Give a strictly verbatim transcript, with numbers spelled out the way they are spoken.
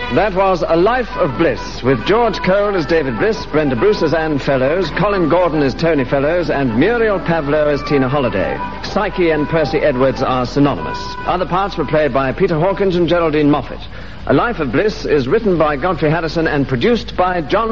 That was A Life of Bliss, with George Cole as David Bliss, Brenda Bruce as Anne Fellows, Colin Gordon as Tony Fellows, and Muriel Pavlo as Tina Holliday. Psyche and Percy Edwards are synonymous. Other parts were played by Peter Hawkins and Geraldine Moffat. A Life of Bliss is written by Godfrey Harrison and produced by John